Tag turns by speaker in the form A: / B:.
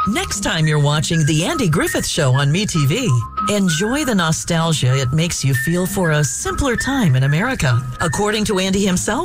A: Next time you're watching The Andy Griffith Show on MeTV, enjoy the nostalgia it makes you feel for a simpler time in America. According to Andy himself,